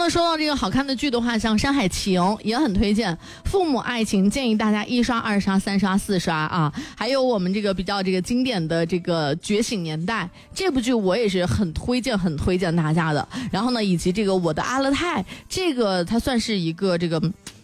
呢，说到这个好看的剧的话，像《山海情》也很推荐，父母爱情建议大家1刷、2刷、3刷、4刷啊。还有我们这个比较这个经典的这个《觉醒年代》这部剧，我也是很推荐大家的。然后呢，以及这个《我的阿勒泰》，这个它算是一个这个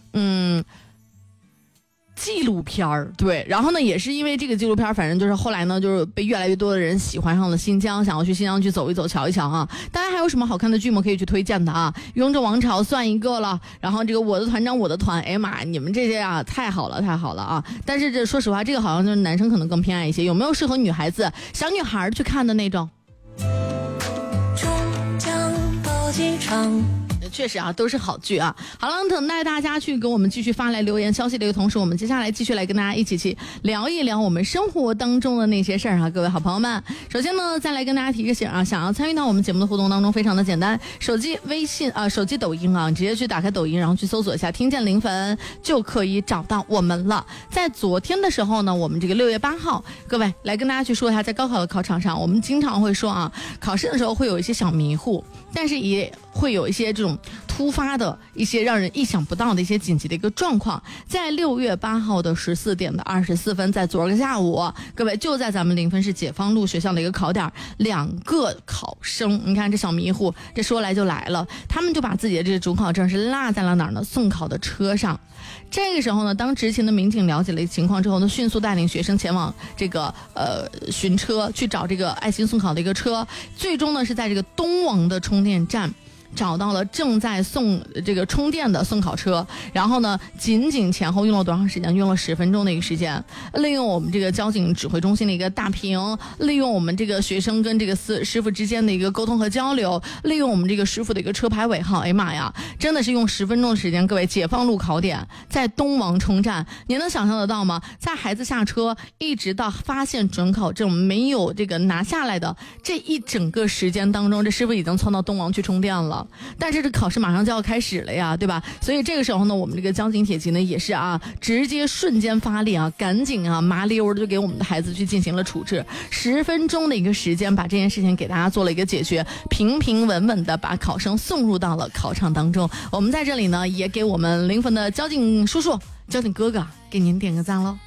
纪录片儿，对，然后呢，也是因为这个纪录片儿，反正就是后来呢，就是被越来越多的人喜欢上了新疆，想要去新疆去走一走、瞧一瞧啊。大家还有什么好看的剧吗？可以去推荐的啊？《雍正王朝》算一个了，然后这个《我的团长我的团》，哎呀妈，你们这些啊，太好了啊！但是这说实话，这个好像就是男生可能更偏爱一些，有没有适合女孩子、小女孩去看的那种？中江宝鸡场。确实啊，都是好剧啊。好了，等待大家去给我们继续发来留言消息的一个同时，我们接下来继续来跟大家一起去聊一聊我们生活当中的那些事儿啊，各位好朋友们。首先呢，再来跟大家提个醒啊，想要参与到我们节目的互动当中，非常的简单，手机微信手机抖音啊，直接去打开抖音，然后去搜索一下听见零粉，就可以找到我们了。在昨天的时候呢，我们这个6月8号，各位来跟大家去说一下，在高考的考场上，我们经常会说啊，考试的时候会有一些小迷糊，但是也会有一些这种突发的一些让人意想不到的一些紧急的一个状况。在6月8号的14点的24分，在昨儿个下午，各位就在咱们临汾市解放路学校的一个考点，2个考生，你看这小迷糊，这说来就来了，他们就把自己的这个准考证是落在了哪儿呢？送考的车上。这个时候呢，当执勤的民警了解了情况之后呢，迅速带领学生前往这个寻车去找这个爱心送考的一个车，最终呢是在这个东王的充电站找到了正在送这个充电的送考车，然后呢，仅前后用了多长时间？用了10分钟的一个时间。利用我们这个交警指挥中心的一个大屏，利用我们这个学生跟这个师傅之间的一个沟通和交流，利用我们这个师傅的一个车牌尾号，哎妈呀，真的是用10分钟的时间，各位，解放路考点在东王充站，您能想象得到吗？在孩子下车一直到发现准考证没有这个拿下来的这一整个时间当中，这师傅已经窜到东王去充电了。但是这考试马上就要开始了呀，对吧？所以这个时候呢，我们这个交警铁骑呢也是啊，直接瞬间发力啊，赶紧啊麻溜的就给我们的孩子去进行了处置，10分钟的一个时间把这件事情给大家做了一个解决，平平稳稳的把考生送入到了考场当中。我们在这里呢也给我们临汾的交警叔叔、交警哥哥给您点个赞喽。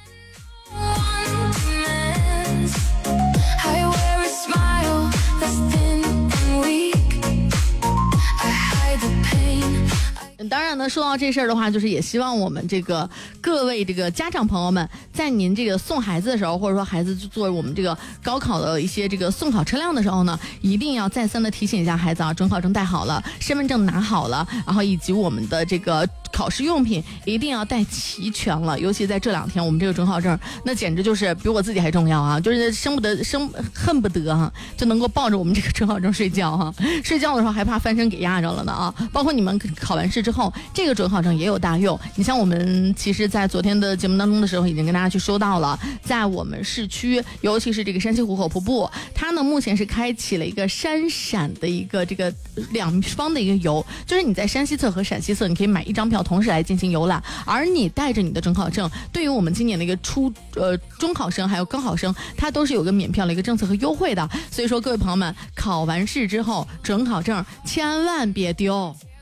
当然呢，说到这事儿的话，就是也希望我们这个各位这个家长朋友们，在您这个送孩子的时候，或者说孩子做我们这个高考的一些这个送考车辆的时候呢，一定要再三的提醒一下孩子啊，准考证带好了，身份证拿好了，然后以及我们的这个考试用品一定要带齐全了。尤其在这2天，我们这个准考证那简直就是比我自己还重要啊，就是恨不得哈就能够抱着我们这个准考证睡觉哈，睡觉的时候还怕翻身给压着了呢啊。包括你们考完试之后，这个准考证也有大用。你像我们其实在昨天的节目当中的时候已经跟大家去说到了，在我们市区，尤其是这个山西壶口瀑布，它呢目前是开启了一个山陕的一个这个两方的一个游，就是你在山西侧和陕西侧你可以买1张票同时来进行游览，而你带着你的准考证，对于我们今年的一个中考生还有高考生，它都是有个免票的一个政策和优惠的。所以说各位朋友们，考完试之后准考证千万别丢。